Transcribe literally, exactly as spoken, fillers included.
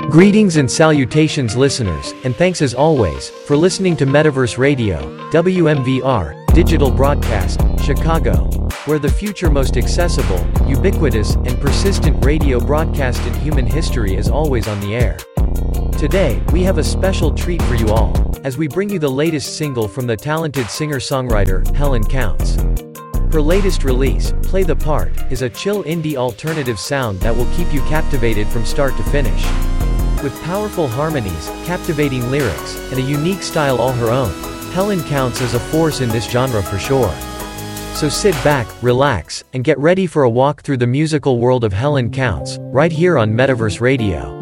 Greetings and salutations listeners, and thanks as always, for listening to Metaverse Radio, W M V R, Digital Broadcast, Chicago, where the future most accessible, ubiquitous, and persistent radio broadcast in human history is always on the air. Today, we have a special treat for you all, as we bring you the latest single from the talented singer-songwriter, Helen Counts. Her latest release, Play the Part, is a chill indie alternative sound that will keep you captivated from start to finish. With powerful harmonies, captivating lyrics, and a unique style all her own, Helen Counts as a force in this genre for sure. So sit back, relax, and get ready for a walk through the musical world of Helen Counts, right here on Metaverse Radio.